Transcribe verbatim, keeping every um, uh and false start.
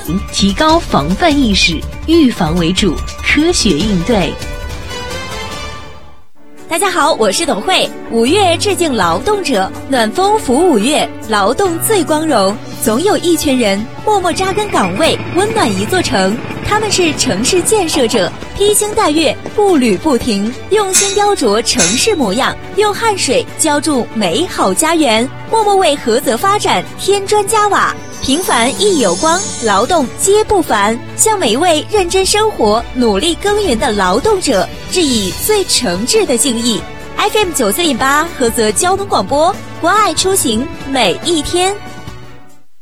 提高防范意识，预防为主，科学应对。 大家好，我是董慧。五月致敬劳动者，暖风拂五月，劳动最光荣。总有一群人默默扎根岗位，温暖一座城。他们是城市建设者，披星戴月，步履不停，用心雕琢城市模样，用汗水浇筑美好家园，默默为菏泽发展添砖加瓦。平凡亦有光，劳动皆不凡。向每一位认真生活、努力耕耘的劳动者致以最诚挚的敬意。F M 九四点八菏泽交通广播，关爱出行每一天。